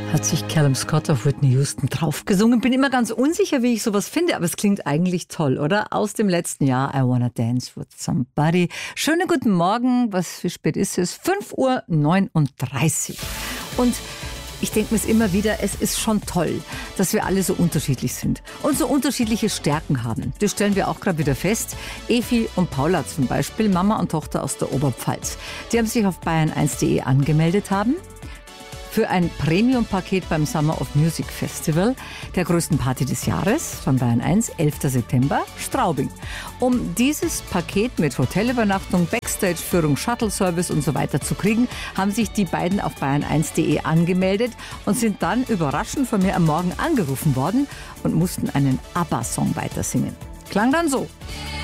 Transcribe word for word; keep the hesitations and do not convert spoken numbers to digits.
Hat sich Callum Scott auf Whitney Houston draufgesungen. Bin immer ganz unsicher, wie ich sowas finde, aber es klingt eigentlich toll, oder? Aus dem letzten Jahr, I Wanna Dance with Somebody. Schönen guten Morgen, was für spät ist es? fünf Uhr neununddreißig. Und ich denke mir es immer wieder, es ist schon toll, dass wir alle so unterschiedlich sind und so unterschiedliche Stärken haben. Das stellen wir auch gerade wieder fest. Evi und Paula zum Beispiel, Mama und Tochter aus der Oberpfalz. Die haben sich auf bayern eins punkt de angemeldet haben für ein Premium-Paket beim Summer of Music Festival, der größten Party des Jahres von Bayern eins, elfter September, Straubing. Um dieses Paket mit Hotelübernachtung, Backstage-Führung, Shuttle-Service und so weiter zu kriegen, haben sich die beiden auf bayern eins punkt de angemeldet und sind dann überraschend von mir am Morgen angerufen worden und mussten einen ABBA-Song weitersingen. Klang dann so.